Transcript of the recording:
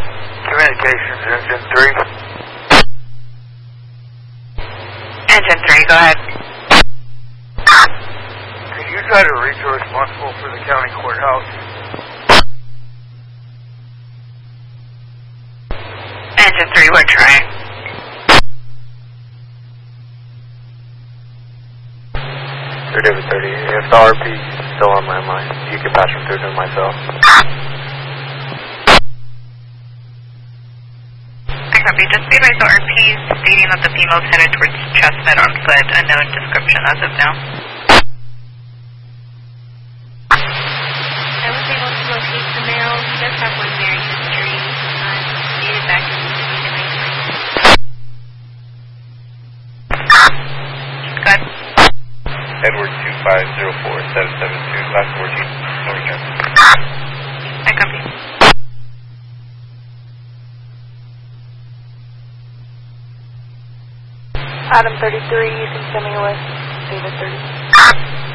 Communications, Engine 3. Engine 3, go ahead. Can you try to reach a responsible for the county courthouse? Engine 3, we're trying. 30 over 30. If the RP is still on my line, you can patch him through to myself. I copy. Just be advised the RP stating that the female is headed towards Chestnut on foot. Unknown description as of now. I was able to locate the male. He does have one marriage history, dated back in the 1990s. Good. Edward 2504772, last 14, no return. I copy. Adam 33, you can send me with David 30.